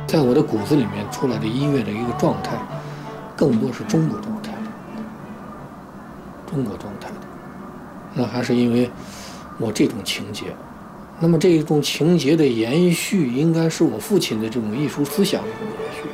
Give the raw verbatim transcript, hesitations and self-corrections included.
在我的骨子里面出来的音乐的一个状态，更多是中国状态的，中国状态的。那还是因为我这种情节，那么这种情节的延续，应该是我父亲的这种艺术思想的这种延续。